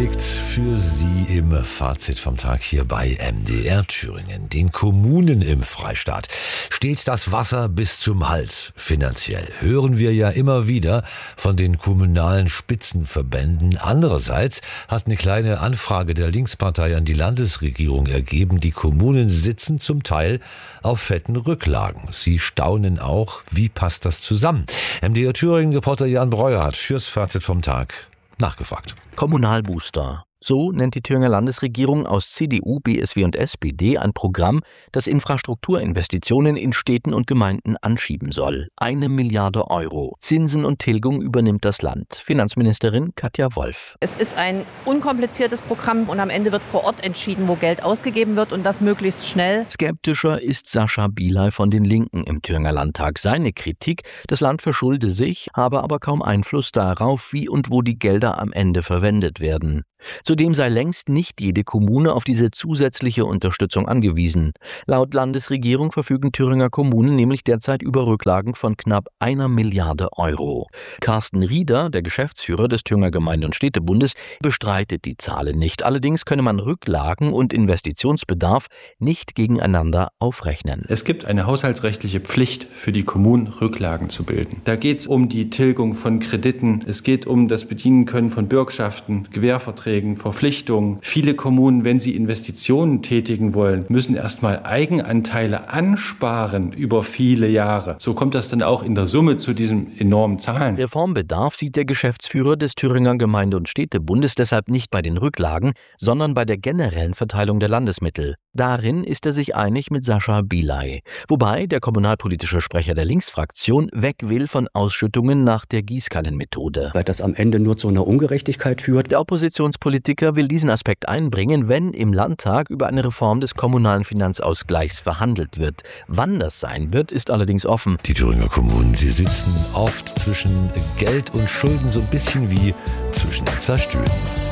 vorgelegt für Sie im Fazit vom Tag hier bei MDR Thüringen. Den Kommunen im Freistaat steht das Wasser bis zum Hals finanziell. Hören wir ja immer wieder von den kommunalen Spitzenverbänden. Andererseits hat eine kleine Anfrage der Linkspartei an die Landesregierung ergeben, die Kommunen sitzen zum Teil auf fetten Rücklagen. Sie staunen auch, wie passt das zusammen? MDR Thüringen-Reporter Jan Breuer hat fürs Fazit vom Tag nachgefragt. Kommunalbooster. So nennt die Thüringer Landesregierung aus CDU, BSW und SPD ein Programm, das Infrastrukturinvestitionen in Städten und Gemeinden anschieben soll. 1 Milliarde Euro. Zinsen und Tilgung übernimmt das Land. Finanzministerin Katja Wolf. Es ist ein unkompliziertes Programm und am Ende wird vor Ort entschieden, wo Geld ausgegeben wird und das möglichst schnell. Skeptischer ist Sascha Bielay von den Linken im Thüringer Landtag. Seine Kritik, das Land verschulde sich, habe aber kaum Einfluss darauf, wie und wo die Gelder am Ende verwendet werden. Zudem sei längst nicht jede Kommune auf diese zusätzliche Unterstützung angewiesen. Laut Landesregierung verfügen Thüringer Kommunen nämlich derzeit über Rücklagen von knapp 1 Milliarde Euro. Carsten Rieder, der Geschäftsführer des Thüringer Gemeinde- und Städtebundes, bestreitet die Zahlen nicht. Allerdings könne man Rücklagen und Investitionsbedarf nicht gegeneinander aufrechnen. Es gibt eine haushaltsrechtliche Pflicht für die Kommunen, Rücklagen zu bilden. Da geht es um die Tilgung von Krediten, es geht um das Bedienen können von Bürgschaften, Gewährverträgen, Verpflichtungen. Viele Kommunen, wenn sie Investitionen tätigen wollen, müssen erstmal Eigenanteile ansparen über viele Jahre. So kommt das dann auch in der Summe zu diesen enormen Zahlen. Reformbedarf sieht der Geschäftsführer des Thüringer Gemeinde- und Städtebundes deshalb nicht bei den Rücklagen, sondern bei der generellen Verteilung der Landesmittel. Darin ist er sich einig mit Sascha Bielay. Wobei der kommunalpolitische Sprecher der Linksfraktion weg will von Ausschüttungen nach der Gießkannenmethode. Weil das am Ende nur zu einer Ungerechtigkeit führt. Der Oppositionspolitiker will diesen Aspekt einbringen, wenn im Landtag über eine Reform des kommunalen Finanzausgleichs verhandelt wird. Wann das sein wird, ist allerdings offen. Die Thüringer Kommunen, sie sitzen oft zwischen Geld und Schulden, so ein bisschen wie zwischen zwei Stühlen.